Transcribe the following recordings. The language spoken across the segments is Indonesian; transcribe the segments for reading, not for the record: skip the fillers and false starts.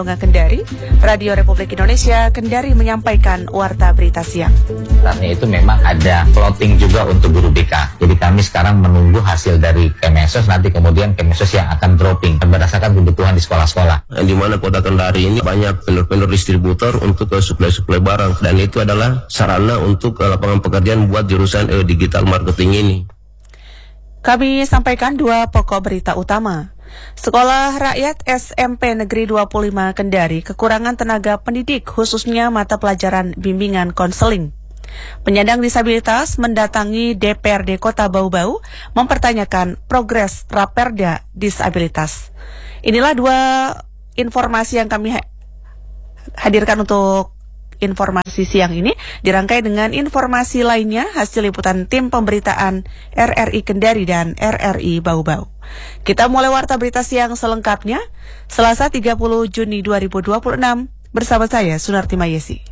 Kendari, Radio Republik Indonesia Kendari menyampaikan warta berita siang. Karena itu memang ada plotting juga untuk guru BK. Jadi kami sekarang menunggu hasil dari Kemensos, nanti kemudian Kemensos yang akan dropping berdasarkan kebutuhan di sekolah-sekolah. Di mana Kota Kendari ini banyak vendor-vendor distributor untuk suplai barang, dan itu adalah sarana untuk lapangan pekerjaan buat jurusan digital marketing ini. Kami sampaikan dua pokok berita utama. Sekolah Rakyat SMP Negeri 25 Kendari kekurangan tenaga pendidik khususnya mata pelajaran bimbingan konseling. Penyandang disabilitas mendatangi DPRD Kota Bau-Bau mempertanyakan progres Raperda disabilitas. Inilah dua informasi yang kami hadirkan untuk informasi siang ini, dirangkai dengan informasi lainnya hasil liputan tim pemberitaan RRI Kendari dan RRI Bau-Bau. Kita mulai warta berita siang selengkapnya, Selasa 30 Juni 2026, bersama saya Sunarti Mayesi.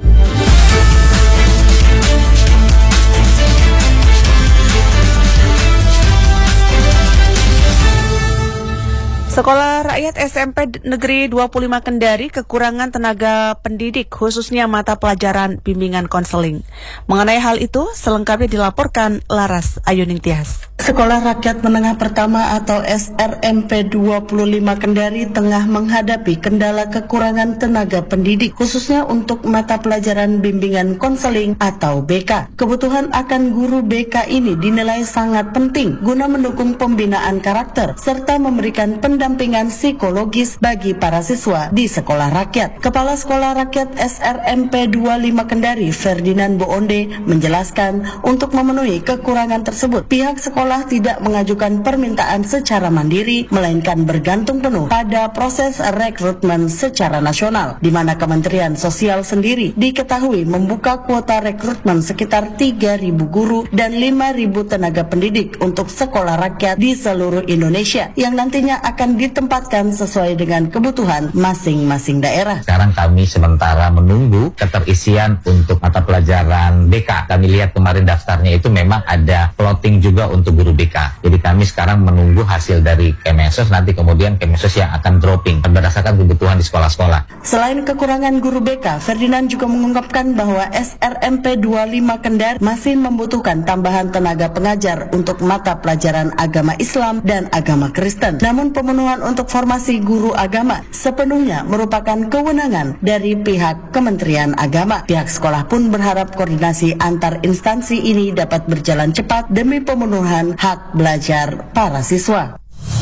Sekolah Rakyat SMP Negeri 25 Kendari kekurangan tenaga pendidik khususnya mata pelajaran bimbingan konseling. Mengenai hal itu, selengkapnya dilaporkan Laras Ayuning Tias. Sekolah Rakyat Menengah Pertama atau SRMP 25 Kendari tengah menghadapi kendala kekurangan tenaga pendidik khususnya untuk mata pelajaran bimbingan konseling atau BK. Kebutuhan akan guru BK ini dinilai sangat penting guna mendukung pembinaan karakter serta memberikan pendampingan psikologis bagi para siswa di sekolah rakyat. Kepala Sekolah Rakyat SRMP 25 Kendari, Ferdinand Boonde, menjelaskan untuk memenuhi kekurangan tersebut, pihak sekolah tidak mengajukan permintaan secara mandiri, melainkan bergantung penuh pada proses rekrutmen secara nasional, di mana Kementerian Sosial sendiri diketahui membuka kuota rekrutmen sekitar 3.000 guru dan 5.000 tenaga pendidik untuk sekolah rakyat di seluruh Indonesia, yang nantinya akan ditempatkan sesuai dengan kebutuhan masing-masing daerah. Sekarang kami sementara menunggu keterisian untuk mata pelajaran BK. Kami lihat kemarin daftarnya itu memang ada plotting juga untuk guru BK. Jadi kami sekarang menunggu hasil dari Kemensos, nanti kemudian Kemensos yang akan dropping berdasarkan kebutuhan di sekolah-sekolah. Selain kekurangan guru BK, Ferdinand juga mengungkapkan bahwa SRMP 25 Kendari masih membutuhkan tambahan tenaga pengajar untuk mata pelajaran agama Islam dan agama Kristen. Namun pemenuhan untuk formasi guru agama sepenuhnya merupakan kewenangan dari pihak Kementerian Agama. Pihak sekolah pun berharap koordinasi antar instansi ini dapat berjalan cepat demi pemenuhan hak belajar para siswa.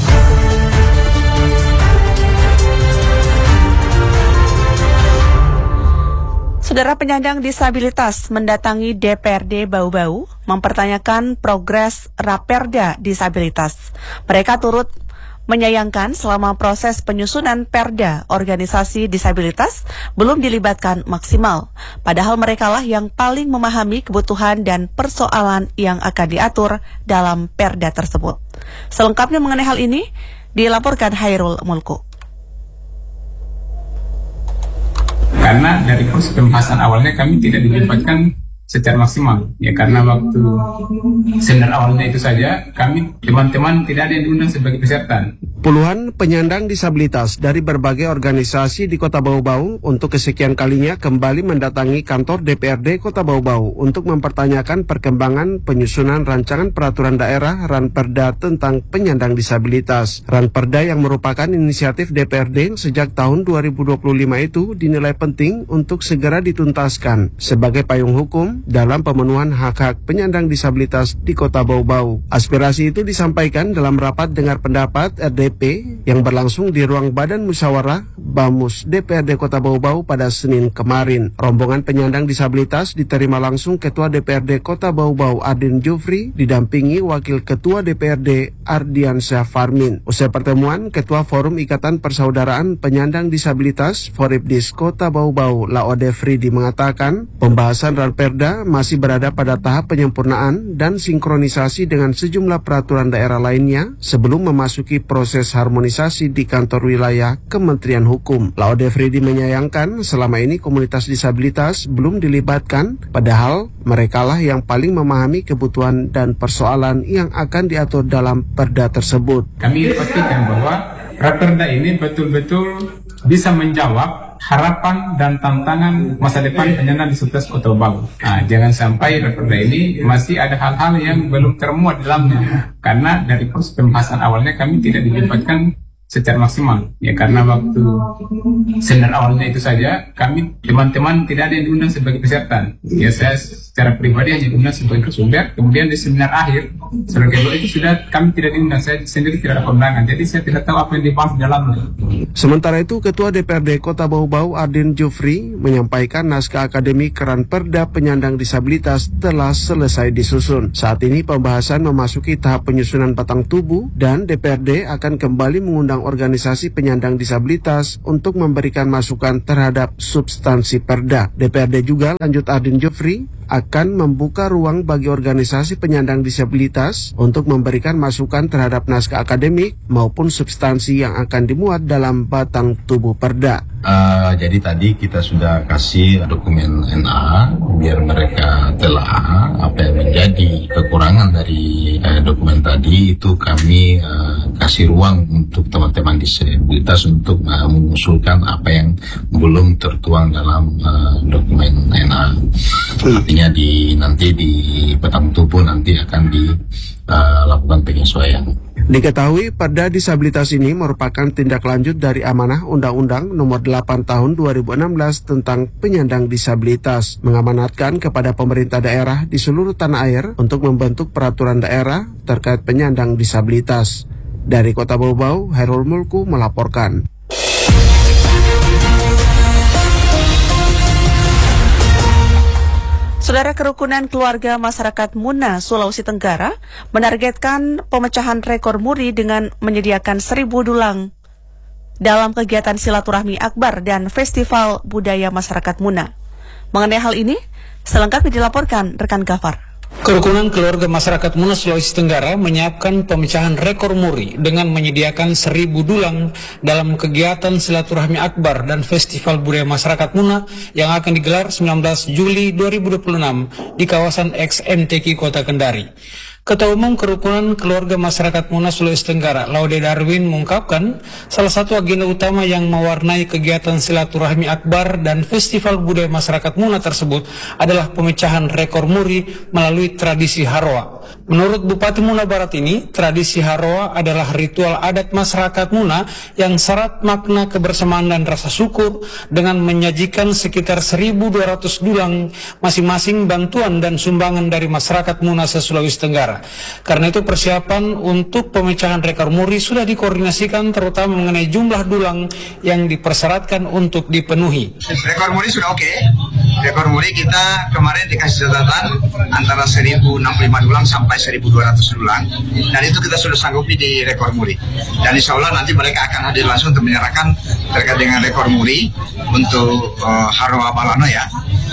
Saudara penyandang disabilitas mendatangi DPRD Bau-Bau mempertanyakan progres Raperda disabilitas. Mereka turut menyayangkan selama proses penyusunan perda organisasi disabilitas belum dilibatkan maksimal. Padahal merekalah yang paling memahami kebutuhan dan persoalan yang akan diatur dalam perda tersebut. Selengkapnya mengenai hal ini dilaporkan Hairul Mulku. Karena dari proses pembahasan awalnya kami tidak dilibatkan secara maksimal, ya karena waktu seminar awalnya itu saja kami teman-teman tidak ada yang diundang sebagai peserta. Puluhan penyandang disabilitas dari berbagai organisasi di Kota Bau-Bau untuk kesekian kalinya kembali mendatangi kantor DPRD Kota Bau-Bau untuk mempertanyakan perkembangan penyusunan rancangan peraturan daerah Ranperda tentang penyandang disabilitas. Ranperda yang merupakan inisiatif DPRD sejak tahun 2025 itu dinilai penting untuk segera dituntaskan sebagai payung hukum dalam pemenuhan hak-hak penyandang disabilitas di Kota Bau-Bau. Aspirasi itu disampaikan dalam rapat dengar pendapat RDP yang berlangsung di ruang Badan Musyawarah Bamus DPRD Kota Bau-Bau pada Senin kemarin. Rombongan penyandang disabilitas diterima langsung Ketua DPRD Kota Bau-Bau Adin Jufri didampingi Wakil Ketua DPRD Ardiansyah Farmin. Usai pertemuan, Ketua Forum Ikatan Persaudaraan Penyandang Disabilitas Foripdis Kota Bau-Bau Laode Fridi mengatakan pembahasan Ranperda masih berada pada tahap penyempurnaan dan sinkronisasi dengan sejumlah peraturan daerah lainnya sebelum memasuki proses harmonisasi di kantor wilayah Kementerian Hukum. Laode Fridi menyayangkan selama ini komunitas disabilitas belum dilibatkan, padahal merekalah yang paling memahami kebutuhan dan persoalan yang akan diatur dalam perda tersebut. Kami pastikan bahwa Raperda ini betul-betul bisa menjawab harapan dan tantangan masa depan penyandang disabilitas Kota Bau. Jangan sampai Raperda ini masih ada hal-hal yang belum termuat di dalamnya, karena dari proses pembahasan awalnya kami tidak dilibatkan secara maksimal, ya karena waktu seminar awalnya itu saja kami teman-teman tidak ada yang diundang sebagai peserta. Ya saya secara pribadi hanya diundang sebagai sumber. Kemudian di seminar akhir sebagai kedua itu sudah kami tidak diundang, saya sendiri tidak ada undangan, jadi saya tidak tahu apa yang dibahas di dalamnya. Sementara itu, Ketua DPRD Kota Bau-Bau Ardin Jufri menyampaikan naskah akademik Ranperda penyandang disabilitas telah selesai disusun. Saat ini pembahasan memasuki tahap penyusunan batang tubuh dan DPRD akan kembali mengundang organisasi penyandang disabilitas untuk memberikan masukan terhadap substansi perda. DPRD juga, lanjut Ardin Jufri, akan membuka ruang bagi organisasi penyandang disabilitas untuk memberikan masukan terhadap naskah akademik maupun substansi yang akan dimuat dalam batang tubuh perda. Jadi tadi kita sudah kasih dokumen NA biar mereka telah apa yang menjadi kekurangan dari dokumen tadi itu kami kasih ruang untuk teman-teman disabilitas untuk mengusulkan apa yang belum tertuang dalam dokumen NA. Artinya nanti di batang tubuh nanti akan dilakukan penyesuaian. Diketahui perda disabilitas ini merupakan tindak lanjut dari amanah Undang-Undang Nomor 8 Tahun 2016 tentang penyandang disabilitas, mengamanatkan kepada pemerintah daerah di seluruh tanah air untuk membentuk peraturan daerah terkait penyandang disabilitas. Dari Kota Bau-Bau, Hairul Mulku melaporkan. Saudara, Kerukunan Keluarga Masyarakat Muna, Sulawesi Tenggara menargetkan pemecahan rekor muri dengan menyediakan 1.000 dulang dalam kegiatan silaturahmi akbar dan festival budaya masyarakat Muna. Mengenai hal ini, selengkapnya dilaporkan rekan Gafar. Kerukunan Keluarga Masyarakat Muna Sulawesi Tenggara menyiapkan pemecahan rekor muri dengan menyediakan 1.000 dulang dalam kegiatan silaturahmi akbar dan festival budaya masyarakat Muna yang akan digelar 19 Juli 2026 di kawasan XMTQ Kota Kendari. Ketua Umum Kerukunan Keluarga Masyarakat Muna Sulawesi Tenggara, Laude Darwin, mengungkapkan salah satu agenda utama yang mewarnai kegiatan silaturahmi akbar dan festival budaya masyarakat Muna tersebut adalah pemecahan rekor muri melalui tradisi Haroa. Menurut Bupati Muna Barat ini, tradisi Haroa adalah ritual adat masyarakat Muna yang syarat makna kebersamaan dan rasa syukur dengan menyajikan sekitar 1.200 dulang masing-masing bantuan dan sumbangan dari masyarakat Muna se-Sulawesi Tenggara. Karena itu persiapan untuk pemecahan rekor muri sudah dikoordinasikan terutama mengenai jumlah dulang yang dipersyaratkan untuk dipenuhi. Rekor muri sudah oke. Rekor muri kita kemarin dikasih catatan antara 1.065 dulang sampai 1.200 dulang, dan itu kita sudah sanggupi di rekor muri. Dan insya Allah nanti mereka akan hadir langsung untuk menyerahkan terkait dengan rekor muri untuk Haroa Balano ya.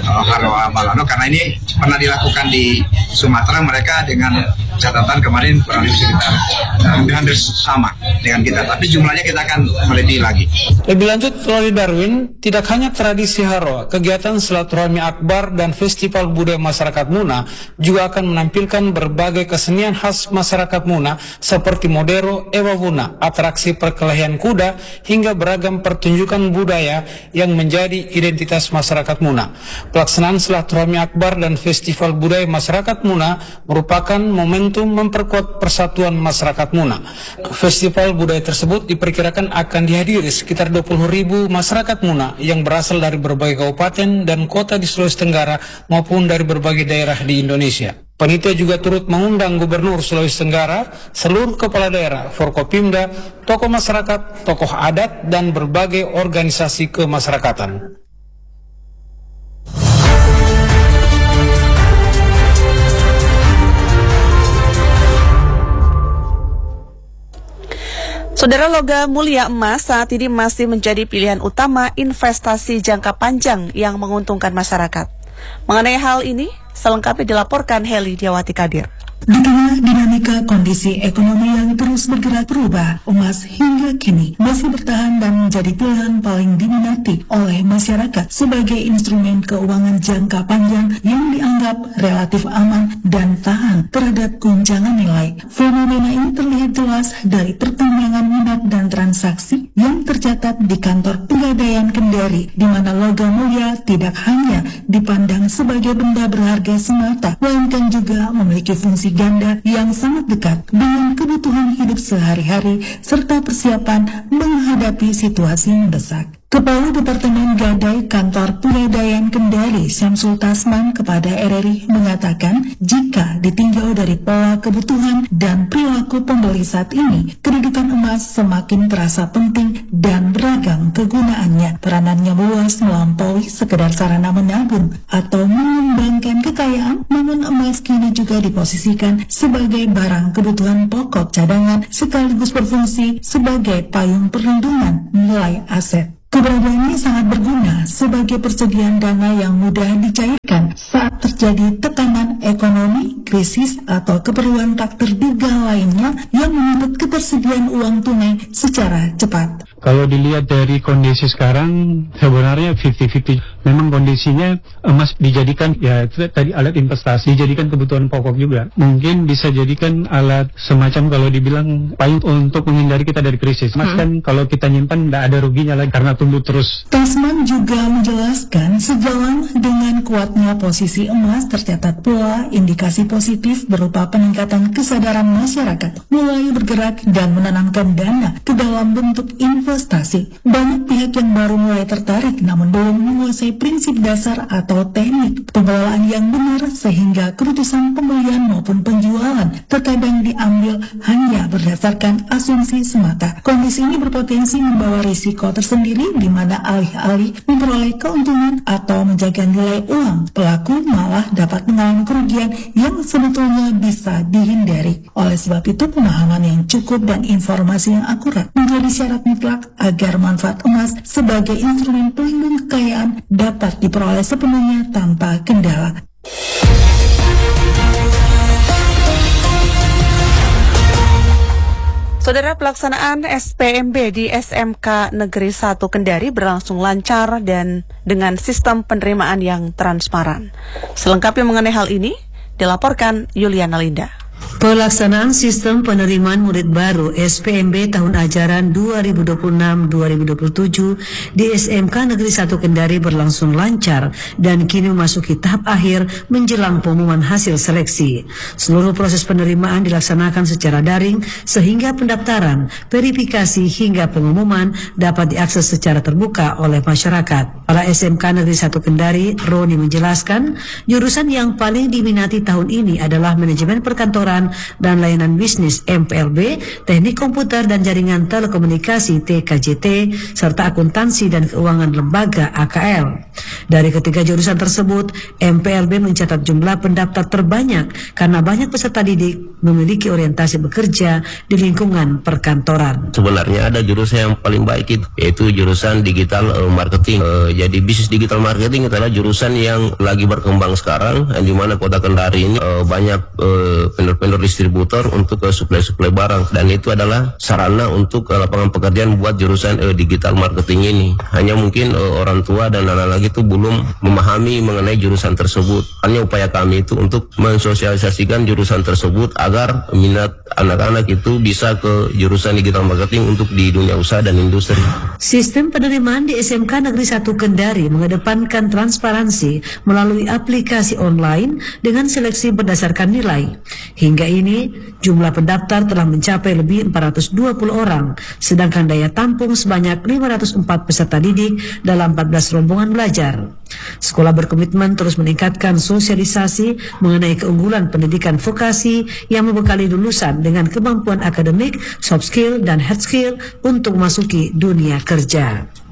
Haroa Balano, karena ini pernah dilakukan di Sumatera, mereka dengan catatan kemarin kurang lebih sekitar hampir sama dengan kita, tapi jumlahnya kita akan melebihi lagi. Lebih lanjut, Laude Darwin, tidak hanya tradisi Haroa, kegiatan silaturahmi akbar dan festival budaya masyarakat Muna juga akan menampilkan berbagai kesenian khas masyarakat Muna seperti modero, ewa Muna, atraksi perkelahian kuda, hingga beragam pertunjukan budaya yang menjadi identitas masyarakat Muna. Pelaksanaan silaturahmi akbar dan festival budaya masyarakat Muna merupakan momentum memperkuat persatuan masyarakat Muna. Festival budaya tersebut diperkirakan akan dihadiri sekitar 20.000 masyarakat Muna yang berasal dari berbagai kabupaten dan kota di Sulawesi Tenggara maupun dari berbagai daerah di Indonesia. Panitia juga turut mengundang Gubernur Sulawesi Tenggara, seluruh kepala daerah, Forkopimda, tokoh masyarakat, tokoh adat, dan berbagai organisasi kemasyarakatan. Saudara, logam mulia emas saat ini masih menjadi pilihan utama investasi jangka panjang yang menguntungkan masyarakat. Mengenai hal ini, selengkapnya dilaporkan Heli Diawati Kadir. Di tengah dinamika kondisi ekonomi yang terus bergerak berubah, emas hingga kini masih bertahan dan menjadi pilihan paling diminati oleh masyarakat sebagai instrumen keuangan jangka panjang yang dianggap relatif aman dan tahan terhadap guncangan nilai. Fenomena ini terlihat jelas dari perkembangan minat dan transaksi yang tercatat di kantor Pegadaian Kendari, di mana logam mulia tidak hanya dipandang sebagai benda berharga semata, melainkan juga memiliki fungsi ganda yang sangat dekat dengan kebutuhan hidup sehari-hari serta persiapan menghadapi situasi mendesak. Kepala Departemen Gadai Kantor Pegadaian Kendari, Syamsul Tasman, kepada RRI mengatakan jika ditinjau dari pola kebutuhan dan perilaku pembeli saat ini, kedudukan emas semakin terasa penting dan beragam kegunaannya. Peranannya luas melampaui sekedar sarana menabung atau mengembangkan kekayaan, namun emas kini juga diposisikan sebagai barang kebutuhan pokok cadangan sekaligus berfungsi sebagai payung perlindungan nilai aset. Keberadaannya sangat berguna sebagai persediaan dana yang mudah dicairkan saat terjadi tekanan ekonomi, krisis, atau keperluan tak terduga lainnya yang menuntut ketersediaan uang tunai secara cepat. Kalau dilihat dari kondisi sekarang, sebenarnya 50-50. Memang kondisinya emas dijadikan, ya tadi alat investasi, dijadikan kebutuhan pokok juga. Mungkin bisa jadikan alat semacam kalau dibilang payung untuk menghindari kita dari krisis. Emas kan kalau kita nyimpan tidak ada ruginya lagi karena tumbuh terus. Tasman juga menjelaskan sejalan dengan kuatnya posisi emas tercatat pula indikasi positif berupa peningkatan kesadaran masyarakat mulai bergerak dan menanamkan dana ke dalam bentuk investasi. Banyak pihak yang baru mulai tertarik namun belum menguasai prinsip dasar atau teknik pengelolaan yang benar sehingga keputusan pembelian maupun penjualan terkadang diambil hanya berdasarkan asumsi semata. Kondisi ini berpotensi membawa risiko tersendiri di mana alih-alih memperoleh keuntungan atau menjaga nilai uang, pelaku malah dapat mengalami kerugian yang sebetulnya bisa dihindari. Oleh sebab itu, pemahaman yang cukup dan informasi yang akurat menjadi syarat mutlak agar manfaat emas sebagai instrumen pelindung kekayaan dapat diperoleh sepenuhnya tanpa kendala. Saudara, pelaksanaan SPMB di SMK Negeri 1 Kendari berlangsung lancar dan dengan sistem penerimaan yang transparan. Selengkapnya mengenai hal ini, dilaporkan Yuliana Linda. Pelaksanaan sistem penerimaan murid baru SPMB tahun ajaran 2026-2027 di SMK Negeri 1 Kendari berlangsung lancar dan kini memasuki tahap akhir menjelang pengumuman hasil seleksi. Seluruh proses penerimaan dilaksanakan secara daring sehingga pendaftaran, verifikasi hingga pengumuman dapat diakses secara terbuka oleh masyarakat. Kepala SMK Negeri 1 Kendari, Roni, menjelaskan jurusan yang paling diminati tahun ini adalah manajemen perkantoran dan layanan bisnis MPLB, teknik komputer dan jaringan telekomunikasi TKJT, serta akuntansi dan keuangan lembaga AKL. Dari ketiga jurusan tersebut, MPLB mencatat jumlah pendaftar terbanyak karena banyak peserta didik memiliki orientasi bekerja di lingkungan perkantoran. Sebenarnya ada jurusan yang paling baik yaitu jurusan digital marketing. Jadi bisnis digital marketing adalah jurusan yang lagi berkembang sekarang, di mana Kota Kendari ini banyak vendor-vendor distributor untuk suplai barang, dan itu adalah sarana untuk lapangan pekerjaan buat jurusan digital marketing ini. Hanya mungkin orang tua dan anak-anak itu belum memahami mengenai jurusan tersebut. Hanya upaya kami itu untuk mensosialisasikan jurusan tersebut agar minat anak-anak itu bisa ke jurusan digital marketing untuk di dunia usaha dan industri. Sistem penerimaan di SMK Negeri 1 Kendari mengedepankan transparansi melalui aplikasi online dengan seleksi berdasarkan nilai. Hingga ini, jumlah pendaftar telah mencapai lebih 420 orang, sedangkan daya tampung sebanyak 504 peserta didik dalam 14 rombongan belajar. Sekolah berkomitmen terus meningkatkan sosialisasi mengenai keunggulan pendidikan vokasi yang membekali lulusan dengan kemampuan akademik, soft skill, dan hard skill untuk memasuki dunia kerja.